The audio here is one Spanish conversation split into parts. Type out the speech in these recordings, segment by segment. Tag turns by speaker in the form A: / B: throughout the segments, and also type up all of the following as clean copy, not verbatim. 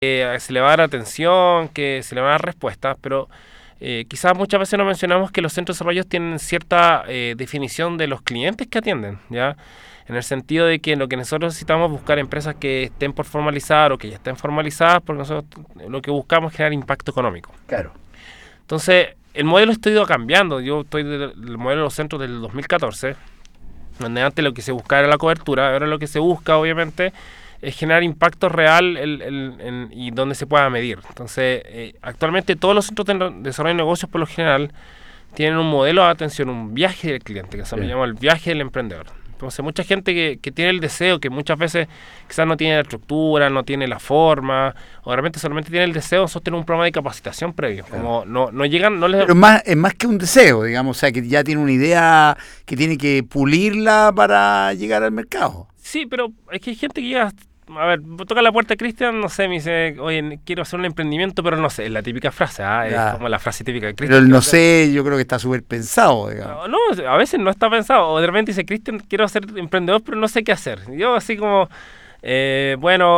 A: se le va a dar atención, que se le va a dar respuestas, pero quizás muchas veces no mencionamos que los centros de desarrollo tienen cierta definición de los clientes que atienden, ¿ya? En el sentido de que lo que nosotros necesitamos es buscar empresas que estén por formalizar o que ya estén formalizadas, porque nosotros lo que buscamos es generar impacto económico.
B: Claro.
A: Entonces, el modelo está ido cambiando. Yo estoy del modelo de los centros del 2014, donde antes lo que se buscaba era la cobertura, ahora lo que se busca, obviamente, es generar impacto real y donde se pueda medir. Entonces, actualmente todos los centros de desarrollo de negocios, por lo general, tienen un modelo de atención, un viaje del cliente, que se llama el viaje del emprendedor. Entonces, mucha gente que tiene el deseo, que muchas veces quizás no tiene la estructura, no tiene la forma, o de repente solamente tiene el deseo, nosotros tenemos un programa de capacitación previo. Como no llegan, no les...
B: Pero es más que un deseo, digamos, o sea, que ya tiene una idea que tiene que pulirla para llegar al mercado.
A: Sí, pero es que hay gente que llega... A ver, toca la puerta de Cristian, no sé, me dice, oye, quiero hacer un emprendimiento, pero no sé, es la típica frase, es como la frase típica de Cristian.
B: Pero el no sé, yo creo que está súper pensado, digamos.
A: No, a veces no está pensado, o de repente dice, Cristian, quiero ser emprendedor, pero no sé qué hacer. Yo así como, le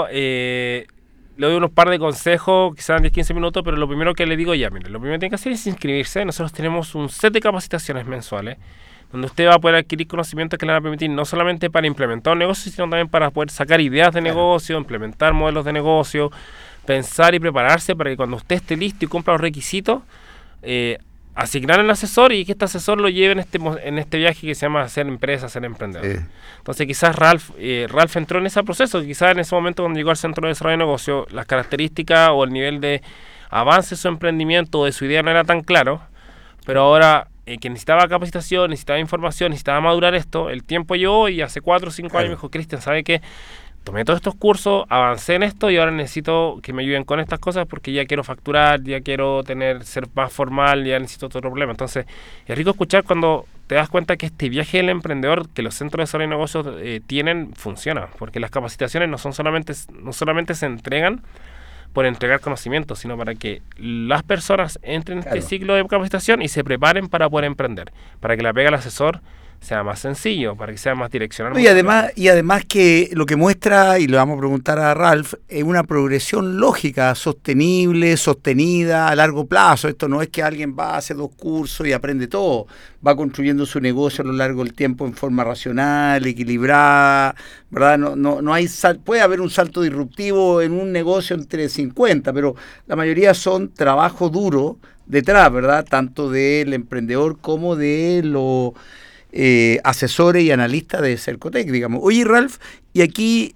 A: doy unos par de consejos, quizás en 10-15 minutos, pero lo primero que le digo, mire, lo primero que tiene que hacer es inscribirse. Nosotros tenemos un set de capacitaciones mensuales, donde usted va a poder adquirir conocimientos que le van a permitir no solamente para implementar un negocio, sino también para poder sacar ideas de negocio, implementar modelos de negocio, pensar y prepararse para que cuando usted esté listo y cumpla los requisitos, asignar al asesor y que este asesor lo lleve en este viaje que se llama hacer empresa, ser emprendedor. Sí. Entonces quizás Ralph entró en ese proceso, quizás en ese momento cuando llegó al centro de desarrollo de negocio, las características o el nivel de avance de su emprendimiento o de su idea no era tan claro, pero ahora... que necesitaba capacitación, necesitaba información, necesitaba madurar esto, el tiempo llegó y hace 4 o 5 años me dijo, Cristian, ¿sabe qué? Tomé todos estos cursos, avancé en esto y ahora necesito que me ayuden con estas cosas porque ya quiero facturar, ya quiero ser más formal, ya necesito otro problema. Entonces, es rico escuchar cuando te das cuenta que este viaje del emprendedor que los centros de desarrollo de negocios tienen, funciona, porque las capacitaciones no solamente se entregan por entregar conocimiento, sino para que las personas entren en este ciclo de capacitación y se preparen para poder emprender, para que la pega al asesor sea más sencillo, para que sea más direccional.
B: Y además que lo que muestra, y le vamos a preguntar a Ralph, es una progresión lógica, sostenible, sostenida a largo plazo. Esto no es que alguien va a hacer 2 cursos y aprende todo, va construyendo su negocio a lo largo del tiempo en forma racional, equilibrada, ¿verdad? No hay puede haber un salto disruptivo en un negocio entre 50, pero la mayoría son trabajo duro detrás, ¿verdad? Tanto del emprendedor como de los asesores y analistas de Cercotec, digamos. Oye, Ralph, y aquí,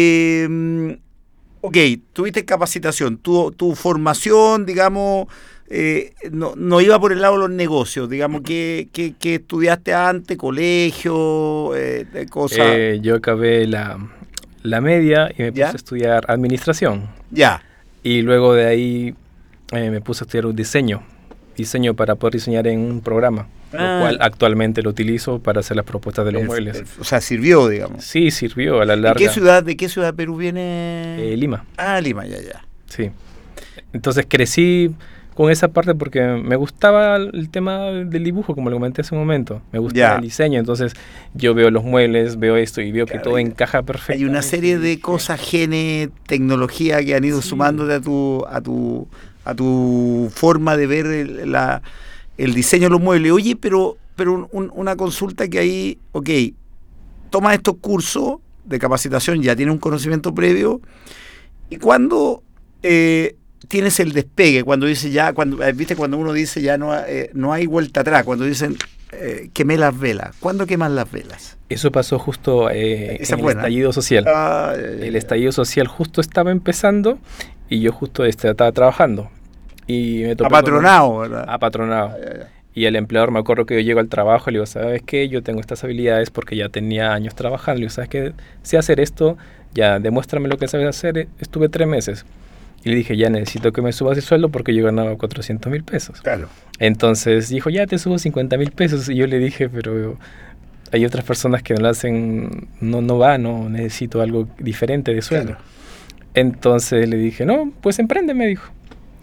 B: tuviste capacitación, tu formación, digamos, no iba por el lado de los negocios, digamos, que estudiaste antes, colegio, cosas.
C: Yo acabé la media y me puse a estudiar administración.
B: Ya.
C: Y luego de ahí me puse a estudiar un diseño para poder diseñar en un programa. Lo cual actualmente lo utilizo para hacer las propuestas de los muebles.
B: O sea, sirvió, digamos.
C: Sí, sirvió a la larga.
B: ¿De qué ciudad de Perú viene?
C: Lima.
B: Lima, ya.
C: Sí. Entonces crecí con esa parte porque me gustaba el tema del dibujo, como lo comenté hace un momento. Me gustaba el diseño, entonces yo veo los muebles, veo esto y veo que todo encaja perfecto.
B: Hay una serie de cosas, genes, tecnología que han ido sumándote a tu forma de ver el diseño de los muebles. Oye, pero una consulta que ahí, tomas estos cursos de capacitación, ya tienes un conocimiento previo, y cuando tienes el despegue, cuando dice cuando uno dice ya no hay vuelta atrás, cuando dicen quemé las velas, ¿cuándo queman las velas?
C: Eso pasó justo en el estallido social. El estallido social justo estaba empezando y yo justo estaba trabajando. Y me topé
B: apatronado, ¿verdad?
C: Apatronado. Y el empleador, me acuerdo que yo llego al trabajo y le digo, ¿sabes qué? Yo tengo estas habilidades porque ya tenía años trabajando. Le digo, ¿sabes qué? Sé hacer esto, ya demuéstrame lo que sabes hacer. Estuve 3 meses. Y le dije, ya necesito que me subas el sueldo porque yo ganaba 400,000 pesos.
B: Claro.
C: Entonces dijo, ya te subo 50,000 pesos. Y yo le dije, pero hay otras personas que no lo hacen, no necesito algo diferente de sueldo. Claro. Entonces le dije, no, pues emprende, me dijo.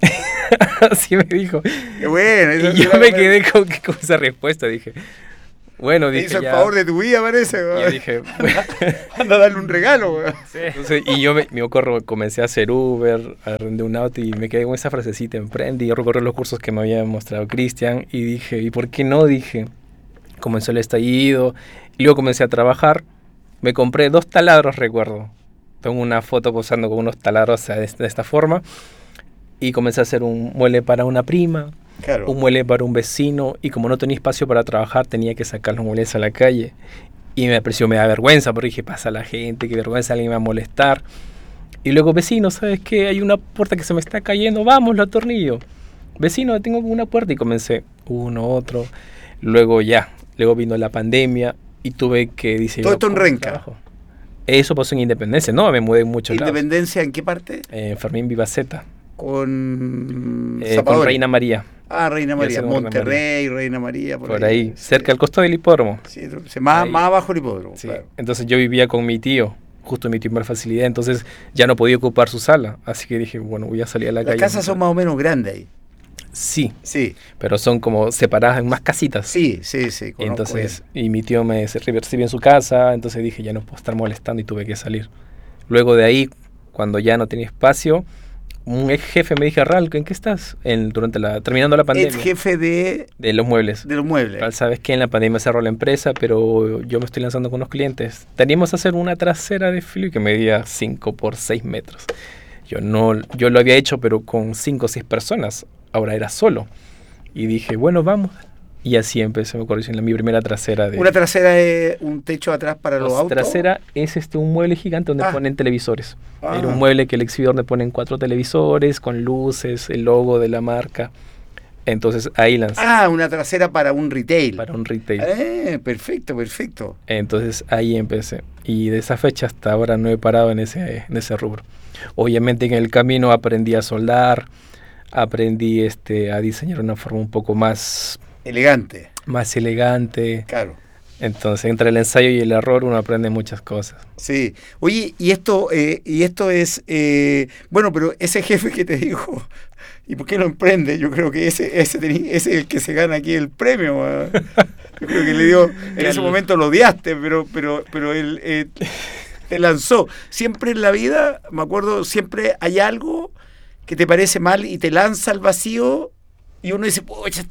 C: Así me dijo.
B: Qué bueno.
C: Y yo me quedé con esa respuesta. Dije, Bueno,
B: Te
C: dije
B: hizo el
C: ya.
B: favor de tu vida, parece.
C: Yo
B: weón.
C: dije,
B: Anda a darle un regalo. Weón.
C: entonces, y yo me ocurro, comencé a hacer Uber, a rendir un auto y me quedé con esa frasecita, emprende, y recorrí los cursos que me había mostrado Cristian y dije, ¿y por qué no? Dije, comenzó el estallido, y luego comencé a trabajar, me compré 2 taladros, recuerdo. Tengo una foto posando con unos taladros de esta forma y comencé a hacer un mueble para una prima,
B: Claro.
C: un mueble para un vecino y como no tenía espacio para trabajar tenía que sacar los muebles a la calle y me da vergüenza porque dije, pasa la gente, qué vergüenza, alguien me va a molestar. Y luego, vecino, ¿sabes qué? Hay una puerta que se me está cayendo, vamos, lo atornillo. Vecino, tengo una puerta y comencé uno, otro. Luego vino la pandemia y tuve que diseñar.
B: Todo esto en Renca.
C: Eso pasó en Independencia, no, me mudé en muchos lados.
B: ¿Independencia en qué parte?
C: Fermín
B: Con
C: con
B: Zapadores.
C: Reina María,
B: Ah, Reina María.
C: segundo Reina
B: Monterrey, Reina María.
C: por ahí,
B: Sí.
C: cerca del costado del hipódromo.
B: Sí, más,
C: Ahí.
B: más abajo el hipódromo.
C: Sí.
B: Claro.
C: Entonces yo vivía con mi tío, justo mi tío me facilidad, entonces ya no podía ocupar su sala, así que dije, bueno, voy a salir a la
B: Las
C: calle.
B: casas son más o menos grandes ahí.
C: Sí,
B: Sí,
C: pero son como separadas en más casitas.
B: sí. Conozco
C: Entonces, y mi tío me recibió en su casa, entonces dije, ya no puedo estar molestando y tuve que salir. Luego de ahí, cuando ya no tenía espacio, un ex jefe me dijo, Ral, ¿en qué estás? Terminando la
B: el
C: pandemia.
B: jefe de
C: De los muebles.
B: los muebles.
C: Ral, sabes que en la pandemia cerró la empresa, pero yo me estoy lanzando con los clientes. Teníamos que hacer una trasera de filo que medía 5 por 6 metros. Yo lo había hecho, pero con 5 o 6 personas. Ahora era solo. Y dije, bueno, vamos. Y así empecé, me acuerdo, mi primera trasera.
B: Una trasera es un techo atrás para los
C: La
B: autos.
C: trasera es un mueble gigante donde
B: Ah.
C: ponen televisores.
B: Ah.
C: Era un mueble que el exhibidor le ponen 4 televisores con luces, el logo de la marca. Entonces ahí lancé
B: Una trasera para un retail.
C: para un retail.
B: Perfecto, perfecto.
C: Entonces ahí empecé. Y de esa fecha hasta ahora no he parado en ese rubro. Obviamente en el camino aprendí a soldar, aprendí a diseñar de una forma un poco más
B: Elegante,
C: elegante.
B: claro.
C: Entonces entre el ensayo y el error uno aprende muchas cosas.
B: Sí. Oye, y esto es, bueno, pero ese jefe que te dijo, ¿y por qué no emprende? Yo creo que ese es el que se gana aquí el premio. ¿No? Yo creo que le dio, en ese momento lo odiaste, pero él te lanzó. Siempre en la vida, me acuerdo, siempre hay algo que te parece mal y te lanza al vacío y uno dice, pucha,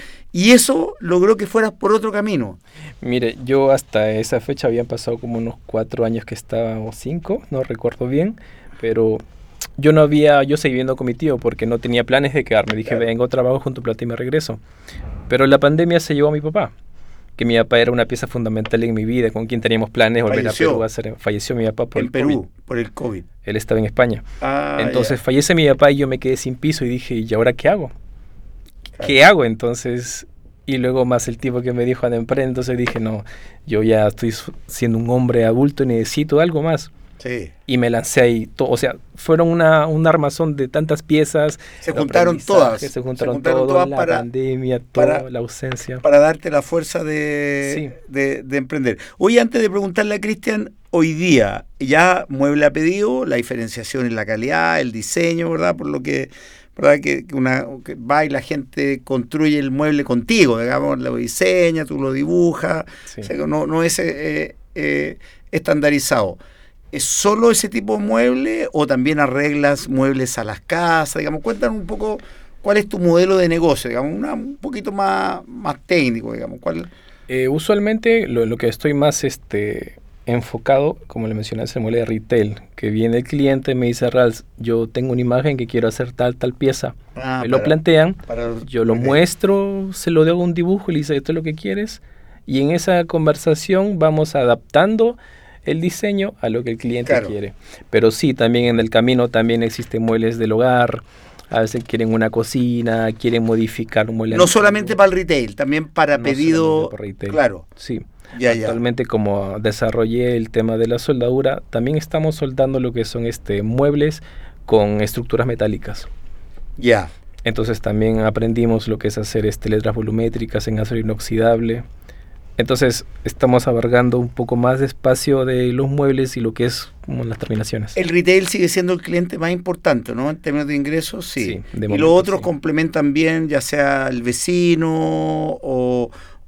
B: y eso logró que fueras por otro camino.
C: Mire, yo hasta esa fecha habían pasado como unos 4 años que estaba, o 5, no recuerdo bien, pero yo seguí viviendo con mi tío porque no tenía planes de quedarme. Dije,
B: Claro.
C: vengo, trabajo junto a plata y me regreso. Pero la pandemia se llevó a mi papá, que mi papá era una pieza fundamental en mi vida, con quien teníamos planes de volver
B: Falleció.
C: a Perú. Falleció mi papá por
B: En
C: el
B: Perú,
C: COVID.
B: por el COVID.
C: Él estaba en España. Entonces
B: Ya.
C: fallece mi papá y yo me quedé sin piso y dije, ¿y ahora qué hago?
B: Claro.
C: ¿Qué hago? Entonces, y luego más el tipo que me dijo, "Anda, emprende", entonces dije, no, yo ya estoy siendo un hombre adulto y necesito algo más.
B: Sí.
C: Y me lancé ahí, o sea, fueron un armazón de tantas piezas.
B: Se
C: el
B: juntaron
C: aprendizaje,
B: todas.
C: Se juntaron
B: todas
C: todas, la
B: para,
C: pandemia,
B: para-
C: toda la ausencia.
B: para darte la fuerza de emprender. Hoy, antes de preguntarle a Cristian, hoy día ya mueble a pedido, la diferenciación en la calidad, el diseño, ¿verdad? Por lo que, ¿verdad? Que va y la gente construye el mueble contigo, digamos, lo diseña, tú lo dibujas,
C: Sí.
B: o sea, que no es estandarizado. ¿Es solo ese tipo de mueble o también arreglas muebles a las casas? Digamos, cuéntanos un poco cuál es tu modelo de negocio, digamos, un poquito más técnico, digamos.
C: Usualmente lo que estoy más enfocado, como le mencioné, es el mueble de retail, que viene el cliente y me dice, Rals, yo tengo una imagen que quiero hacer tal pieza. Me lo plantean, yo lo muestro, se lo hago un dibujo y le dice, esto es lo que quieres, y en esa conversación vamos adaptando el diseño a lo que el cliente quiere. Pero sí, también en el camino también existen muebles del hogar. A veces quieren una cocina, quieren modificar un mueble.
B: No solamente para el retail, también para pedido.
C: Para retail.
B: Claro.
C: Sí.
B: Ya.
C: Actualmente, como desarrollé el tema de la soldadura, también estamos soldando lo que son muebles con estructuras metálicas.
B: Ya.
C: Entonces también aprendimos lo que es hacer letras volumétricas en acero inoxidable. Entonces estamos abarcando un poco más de espacio de los muebles y lo que es como las terminaciones.
B: El retail sigue siendo el cliente más importante, ¿no? En términos de ingresos, sí.
C: Sí, de
B: y
C: momento,
B: los otros
C: sí.
B: complementan bien, ya sea el vecino o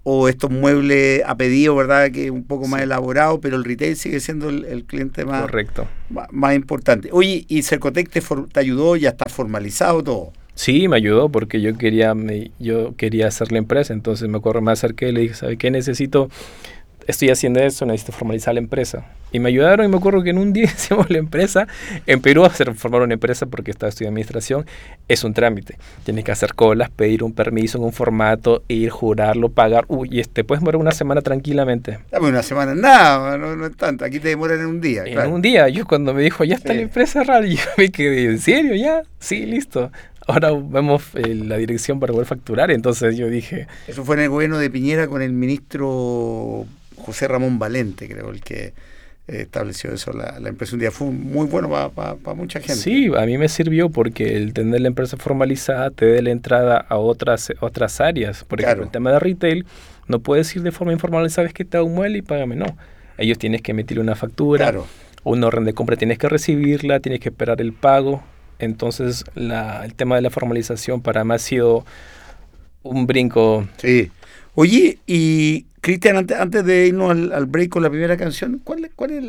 B: o estos muebles a pedido, ¿verdad? Que es un poco más elaborado, pero el retail sigue siendo el cliente más,
C: Correcto.
B: más importante. Oye, ¿y Cercotec te ayudó? ¿Ya está formalizado todo?
C: Sí, me ayudó porque yo quería hacer la empresa, entonces me acuerdo, me acerqué y le dije, ¿sabe qué? Estoy haciendo eso, necesito formalizar la empresa. Y me ayudaron y me acuerdo que en un día hicimos la empresa. En Perú formar una empresa porque estaba estudiando administración es un trámite. Tienes que hacer colas, pedir un permiso en un formato, ir, jurarlo, pagar. Puedes demorar una semana tranquilamente.
B: Dame una semana, nada, no es tanto. Aquí te demoran en un día.
C: En un día. Yo cuando me dijo, ya está la empresa real, yo me quedé, ¿en serio? ¿Ya? Sí, listo. Ahora vemos la dirección para poder facturar. Entonces yo dije...
B: Eso fue en el gobierno de Piñera con el ministro José Ramón Valente, creo, el que estableció eso, la empresa. Un día fue muy bueno para mucha gente.
C: Sí, a mí me sirvió porque el tener la empresa formalizada te da la entrada a otras áreas. Por ejemplo, el tema de retail, no puedes ir de forma informal, sabes que te da un mueble y págame, no. Ellos tienes que emitir una factura, una orden de compra tienes que recibirla, tienes que esperar el pago. Entonces el tema de la formalización para mí ha sido un brinco.
B: Sí. Oye, y Cristian, antes de irnos al break con la primera canción, ¿cuál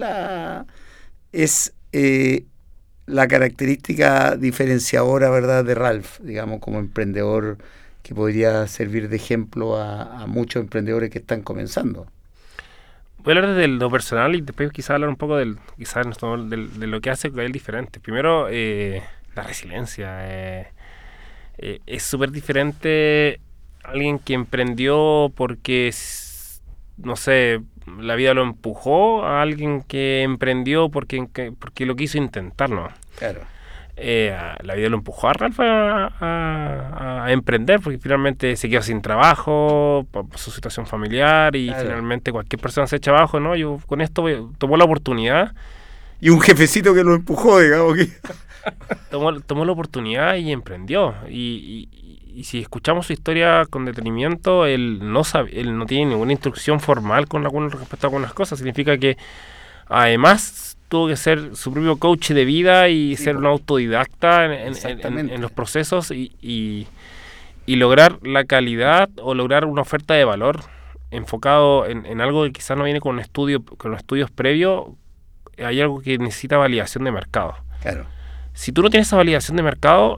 B: es la característica diferenciadora, verdad, de Ralph, digamos, como emprendedor, que podría servir de ejemplo a muchos emprendedores que están comenzando?
A: Voy a hablar de lo personal y después quizás hablar un poco de lo que hace él diferente. Primero, la resiliencia. Es súper diferente alguien que emprendió porque, no sé, la vida lo empujó, a alguien que emprendió porque lo quiso intentar, ¿no?
B: Claro.
A: La vida lo empujó a Ralph a emprender porque finalmente se quedó sin trabajo por su situación familiar y finalmente cualquier persona se echa abajo, ¿no? Yo con esto tomó la oportunidad.
B: Y un jefecito que lo empujó, digamos. Que
A: tomó la oportunidad y emprendió. Y si escuchamos su historia con detenimiento, él no tiene ninguna instrucción formal respecto a algunas cosas. Significa que además tuvo que ser su propio coach de vida y ser un autodidacta en los procesos y lograr la calidad o lograr una oferta de valor enfocado en algo que quizás no viene con estudios previos. Hay algo que necesita validación de mercado.
B: Claro.
A: Si tú no tienes esa validación de mercado,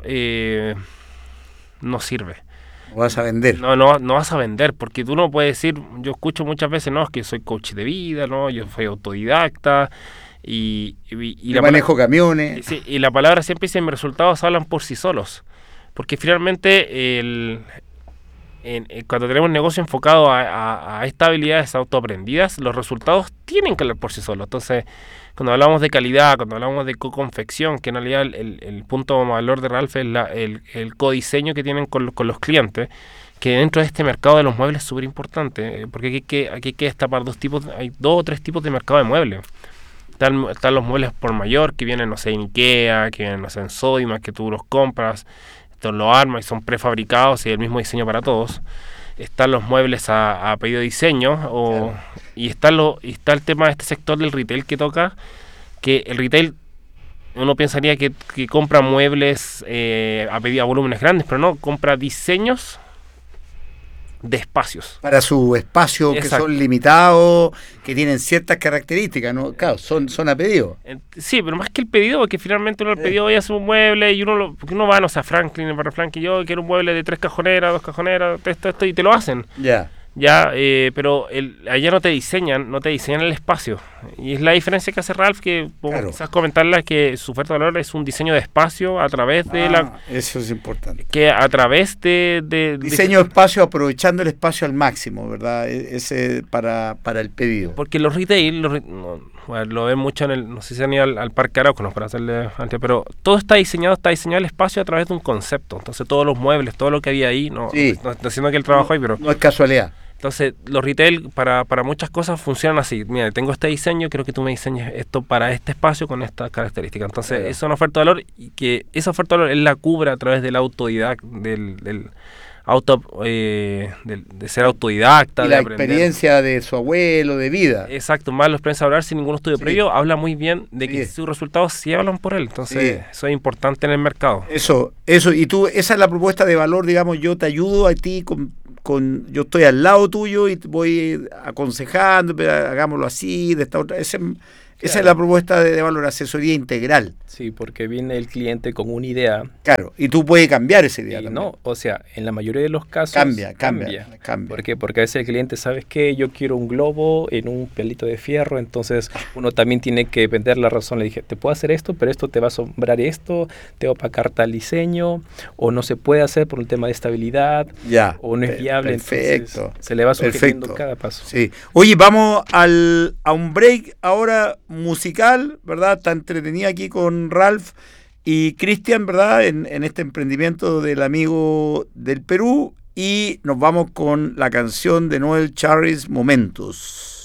A: no sirve.
B: No vas a vender.
A: No vas a vender, porque tú no puedes decir, yo escucho muchas veces, no, es que soy coach de vida, no, yo soy autodidacta y
B: manejo camiones.
A: Sí, y la palabra siempre dice, mis resultados hablan por sí solos, porque finalmente cuando tenemos negocio enfocado a estas habilidades autoaprendidas, los resultados tienen que hablar por sí solos. Entonces, cuando hablamos de calidad, cuando hablamos de co-confección, que en realidad el punto de valor de Ralph es el codiseño que tienen con los clientes, que dentro de este mercado de los muebles es súper importante, porque aquí hay que destapar hay dos o tres tipos de mercado de muebles. Están los muebles por mayor, que vienen, no sé, en Ikea, que vienen, no sé, en Sodimac, que tú los compras, los armas y son prefabricados y el mismo diseño para todos. Están los muebles a pedido de diseño y está el tema de este sector del retail que toca, que el retail uno pensaría que compra muebles a pedido a volúmenes grandes, pero no, compra diseños de espacios.
B: Para su espacio. Exacto. Que son limitados, que tienen ciertas características, ¿no? Claro, son a pedido.
A: Sí, pero más que el pedido, porque finalmente uno el pedido vaya a hacer un mueble y porque uno va, no sé, a Franklin, para Franklin, yo quiero un mueble de 3 cajoneras, 2 cajoneras, esto, y te lo hacen. Pero allá no te diseñan el espacio. Y es la diferencia que hace Ralph, que quizás comentarla, que su oferta de valor es un diseño de espacio a través de
B: eso es importante.
A: Que a través de
B: diseño de espacio, aprovechando el espacio al máximo, ¿verdad? Ese para el pedido.
A: Porque los retail, lo ven mucho no sé si han ido al Parque Arauco, para hacerle antes, pero todo está diseñado el espacio a través de un concepto. Entonces todos los muebles, todo lo que había ahí, no estoy diciendo que el trabajo ahí, pero
B: no es casualidad.
A: Entonces, los retail para muchas cosas funcionan así. Mira, tengo este diseño, quiero que tú me diseñes esto para este espacio con estas características. Entonces, es una oferta de valor y que esa oferta de valor él la cubre a través del autodidacta, de ser autodidacta.
B: Y
A: de
B: la
A: aprender.
B: Experiencia de su abuelo, de vida.
A: Exacto, más la experiencia de hablar sin ningún estudio previo, habla muy bien de que sus resultados sí hablan por él. Entonces, eso es importante en el mercado.
B: Eso, y tú, esa es la propuesta de valor, digamos, yo te ayudo a ti con yo estoy al lado tuyo y te voy aconsejando, pero hagámoslo así, de esta otra. Esa es la propuesta de valor, asesoría integral.
C: Sí, porque viene el cliente con una idea.
B: Claro, y tú puedes cambiar esa idea también.
C: No, o sea, en la mayoría de los casos
B: Cambia.
C: ¿Por qué? Porque a veces el cliente, ¿sabes qué? Yo quiero un globo en un pelito de fierro, entonces uno también tiene que vender la razón. Le dije, te puedo hacer esto, pero esto te va a sobrar esto, te va a opacar tal diseño, o no se puede hacer por un tema de estabilidad, o no es viable.
B: Perfecto.
C: Entonces se le va sugiriendo cada paso.
B: Sí. Oye, vamos a un break ahora musical, ¿verdad? Está entretenida aquí con Ralph y Cristian, ¿verdad? En este emprendimiento del amigo del Perú, y nos vamos con la canción de Noel Charris, Momentos.